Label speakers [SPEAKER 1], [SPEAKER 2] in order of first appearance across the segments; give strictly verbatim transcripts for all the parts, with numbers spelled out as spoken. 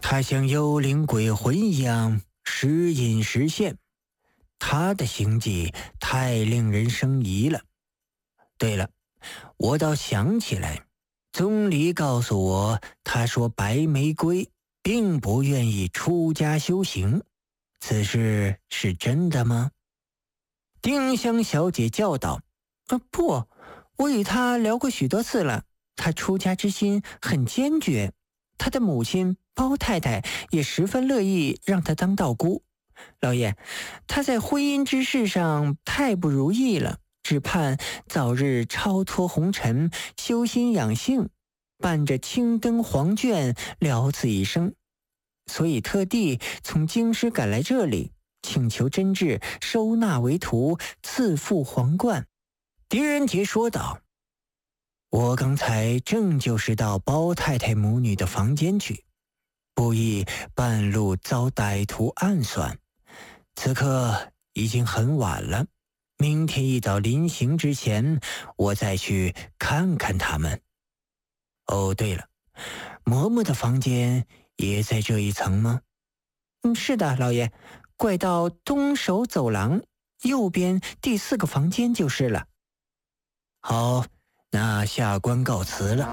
[SPEAKER 1] 他像幽灵鬼魂一样时隐时现，他的行迹太令人生疑了。对了，我倒想起来，宗离告诉我，他说白玫瑰并不愿意出家修行，此事是真的吗？丁香小姐叫道：啊，不，我与她聊过许多次了，她出家之心很坚决，她的母亲包太太也十分乐意让她当道姑。老爷，她在婚姻之事上太不如意了，只盼早日超脱红尘，修心养性，伴着青灯黄卷了此一生，所以特地从京师赶来这里，请求真挚收纳为徒，赐付皇冠。狄仁杰说道：我刚才正就是到包太太母女的房间去，不意半路遭歹徒暗算，此刻已经很晚了，明天一早临行之前，我再去看看他们。哦，对了，嬷嬷的房间也在这一层吗？嗯，是的，老爷，拐到东首走廊，右边第四个房间就是了。好，那下官告辞了。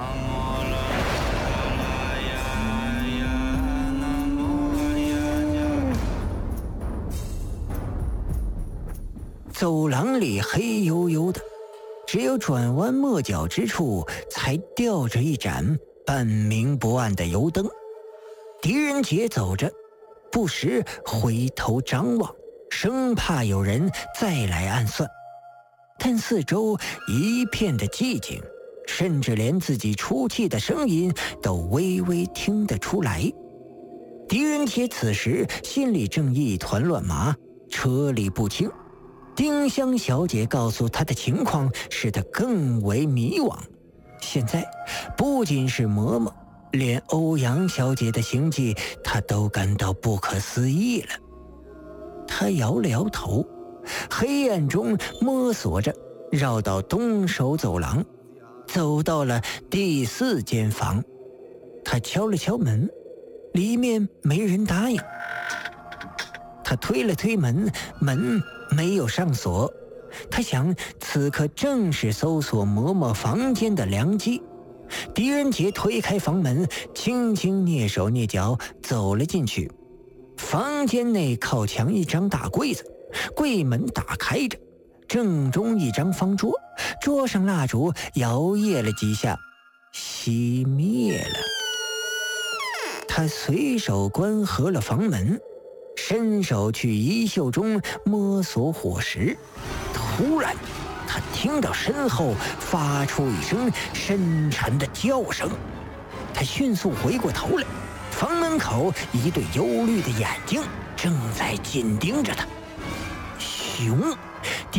[SPEAKER 1] 走廊里黑黝黝的，只有转弯抹角之处才吊着一盏半明不暗的油灯。狄仁杰走着，不时回头张望，生怕有人再来暗算。但四周一片的寂静，甚至连自己出气的声音都微微听得出来。狄仁杰此时心里正一团乱麻，车里不清。丁香小姐告诉他的情况，使他更为迷惘。现在不仅是嬷嬷，连欧阳小姐的行迹他都感到不可思议了。他摇了摇头，黑暗中摸索着绕到东首走廊，走到了第四间房。他敲了敲门，里面没人答应。他推了推门，门没有上锁。他想，此刻正是搜索嬷嬷房间的良机。狄仁杰推开房门，轻轻蹑手蹑脚走了进去。房间内靠墙一张大柜子，柜门打开着，正中一张方桌，桌上蜡烛摇曳了几下，熄灭了。他随手关合了房门，伸手去衣袖中摸索火石。突然他听到身后发出一声深沉的叫声，他迅速回过头来，房门口一对忧虑的眼睛正在紧盯着他。熊